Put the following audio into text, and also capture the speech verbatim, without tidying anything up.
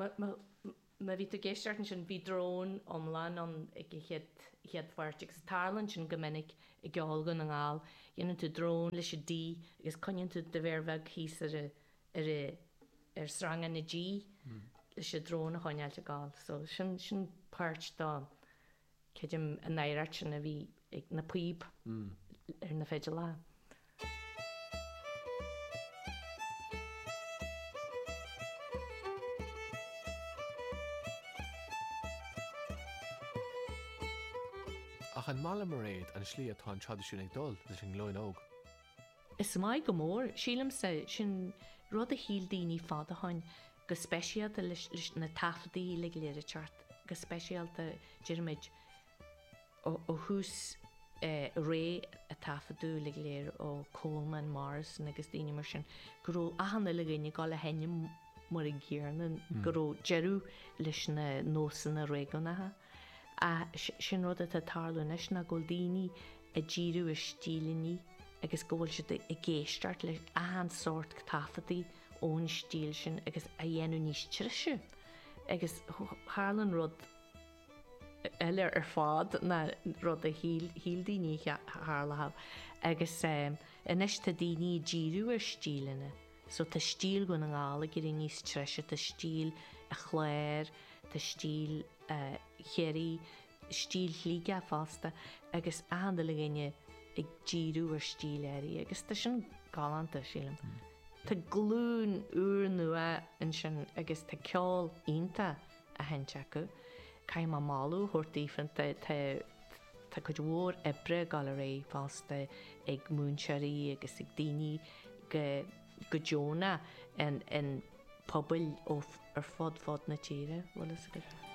Ma ví a géisteart sin bhí drón omlan an chéad bhairteach sa Tarlan sin gomininic i gceolgan an gáil. Dhéanann tú drón leis dí agus coinann tú de bhérbheith híos ar srangan na dí leis sé drón a choineáilte gáil. So sin sin páirt dá ceidim a néireart sin a bhí ag na puíb ar na féidir lá. Ach an mala mar réad an slí atá an tradiisiún ag dul leis an glóin óg. Is mai go mór, sílam sa sin rud a híl daoine fád a hain go speisialta leis na tafadaí le léir a teart, go speisialta dearmid ó hús ré a tafadú le léir ó Coleman Morris agus daoine mar sin goró ahanana le gine gáil a henne mar a ggéarna goró jeú leis na nósan na réganathe. A sin rud a tarlúnis na ggóil daoine a ddíú a stílaní agus ggóil si i ggéisteart leis an sort tafadaí ón stíl sin agus a dhéanú níos trise. Agus hálan rud eile ar fád na rud a híl daoine hálathab agus inis tá daoine ddíú ar stílanna. So tá stíl go an gála gur i níos trise, tá stíl a chléir, tá stíl chéirí, stíl líga fásta agus ahandala gine ag ddíú ar stíl éirí agus tá sin galanta sílam. Tá glún úr nua in sin agus tá ceol ionta a hense acu. Cai má máú thuirtaífanta tá go dhór ebre gal ré fásta ag múnseirí agus ag daoine go Jóna in pobl ar fod fod na tíre bhfuil is go.